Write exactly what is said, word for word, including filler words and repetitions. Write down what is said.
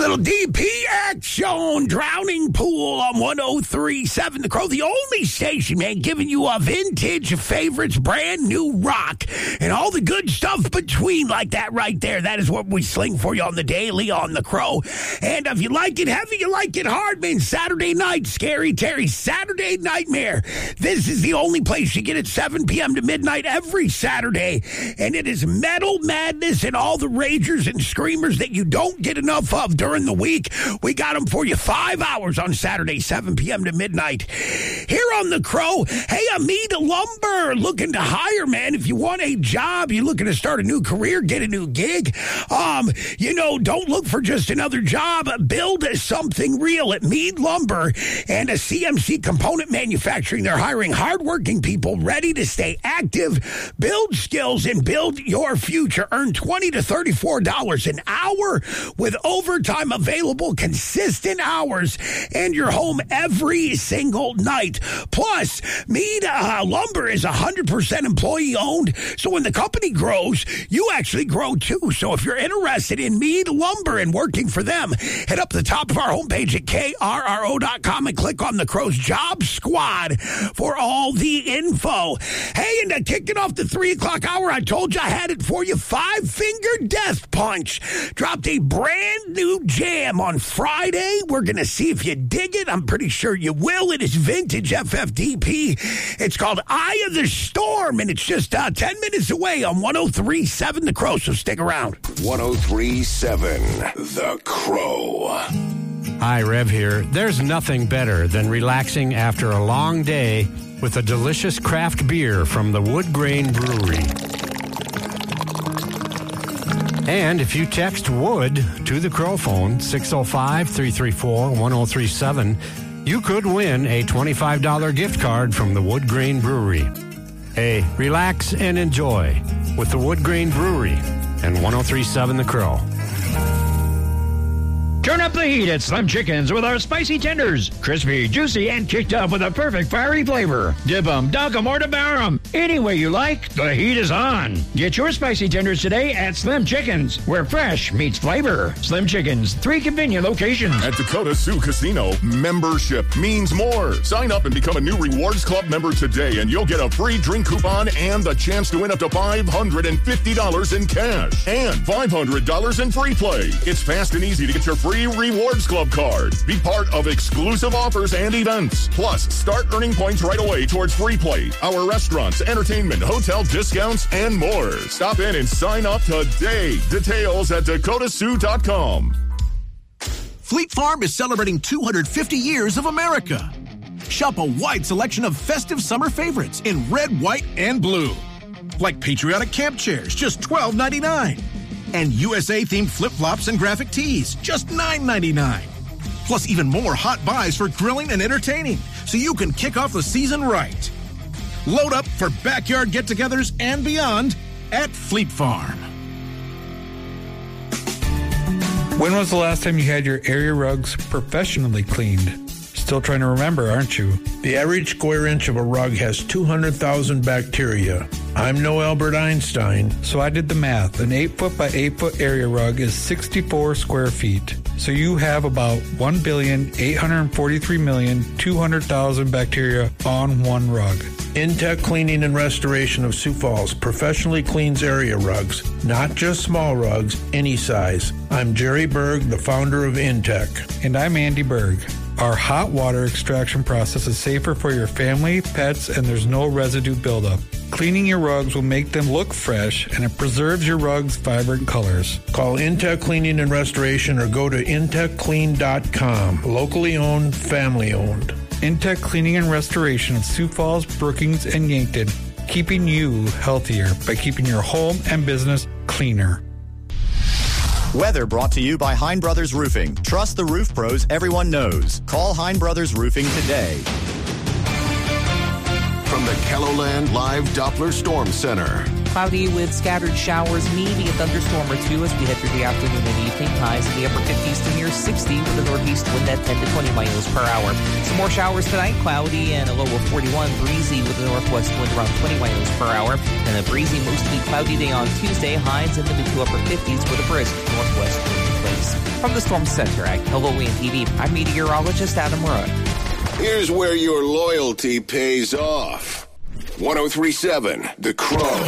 little D P action, Drowning Pool on one oh three point seven The Crow, the only station, man, giving you a vintage favorites, brand new rock, and all the good stuff between, like that right there. That is what we sling for you on the daily on The Crow. And if you like it heavy, you like it hard, man, Saturday night, Scary Terry, Saturday Nightmare. This is the only place you get at seven p.m. to midnight every Saturday, and it is metal madness and all the ragers and screamers that you don't get enough of during the week. We got them for you five hours on Saturday, seven p.m. to midnight. Here on The Crow, hey, Amita Lumber, looking to hire, man. If you want a job, you're looking to start a new career, get a new gig, um, you know, don't look for just another job. Build something real at Mead Lumber and a C M C Component Manufacturing. They're hiring hardworking people ready to stay active, build skills, and build your future. Earn twenty to thirty-four dollars an hour with overtime available, consistent hours, and you're home every single night. Plus, Mead uh, Lumber is one hundred percent employee owned, so when the company grows, you actually grow too. So if you're interested in Mead Lumber and working for them, head up to the top of our homepage at K R R O dot com and click on the Crow's Job Squad for all the info. Hey, and uh, kicking off the three o'clock hour, I told you I had it for you. Five Finger Death Punch dropped a brand new jam on Friday. We're going to see if you dig it. I'm pretty sure you will. It is vintage F F D P. It's called Eye of the Storm, and it's just uh, ten minutes away on one oh three point seven The Crow, so stick around. one oh three point seven The Crow. Hi, Rev here. There's nothing better than relaxing after a long day with a delicious craft beer from the Wood Grain Brewery. And if you text WOOD to the Crow phone, six oh five, three three four, one oh three seven, you could win a twenty-five dollars gift card from the Wood Grain Brewery. Hey, relax and enjoy with the Wood Grain Brewery and one oh three point seven The Crow. Turn up the heat at Slim Chickens with our spicy tenders. Crispy, juicy, and kicked up with a perfect fiery flavor. Dip them, dunk them, or devour them. Any way you like, the heat is on. Get your spicy tenders today at Slim Chickens, where fresh meets flavor. Slim Chickens, three convenient locations. At Dakota Sioux Casino, membership means more. Sign up and become a new Rewards Club member today, and you'll get a free drink coupon and the chance to win up to five hundred fifty dollars in cash and five hundred dollars in free play. It's fast and easy to get your free Rewards Club card. Be part of exclusive offers and events. Plus, start earning points right away towards free play, our restaurants, entertainment, hotel discounts, and more. Stop in and sign up today. Details at dakota sioux dot com. Fleet Farm is celebrating two hundred fifty years of America. Shop a wide selection of festive summer favorites in red, white, and blue. Like patriotic camp chairs, just twelve ninety-nine. And U S A-themed flip-flops and graphic tees, just nine ninety-nine. Plus even more hot buys for grilling and entertaining, so you can kick off the season right. Load up for backyard get-togethers and beyond at Fleet Farm. When was the last time you had your area rugs professionally cleaned? Still trying to remember, aren't you? The average square inch of a rug has two hundred thousand bacteria. I'm no Albert Einstein. So I did the math. An eight foot by eight foot area rug is sixty-four square feet. So you have about one billion, eight hundred forty-three million, two hundred thousand bacteria on one rug. Intech Cleaning and Restoration of Sioux Falls professionally cleans area rugs, not just small rugs, any size. I'm Jerry Berg, the founder of Intech. And I'm Andy Berg. Our hot water extraction process is safer for your family, pets, and there's no residue buildup. Cleaning your rugs will make them look fresh, and it preserves your rugs' vibrant colors. Call Intech Cleaning and Restoration or go to intech clean dot com. Locally owned, family owned. Intech Cleaning and Restoration of Sioux Falls, Brookings, and Yankton, keeping you healthier by keeping your home and business cleaner. Weather brought to you by Hein Brothers Roofing. Trust the roof pros everyone knows. Call Hein Brothers Roofing today. From the KELOLAND Live Doppler Storm Center. Cloudy with scattered showers, maybe a thunderstorm or two as we head through the afternoon and evening. Highs in the upper fifties to near sixty with a northeast wind at ten to twenty miles per hour. Some more showers tonight, cloudy and a low of forty-one. Breezy with a northwest wind around twenty miles per hour. And a breezy, mostly cloudy day on Tuesday. Highs in the mid to upper fifties with a brisk northwest wind. place. From the Storm Center at K L O N T V, I'm meteorologist Adam Roy. Here's where your loyalty pays off. one oh three point seven The Crow.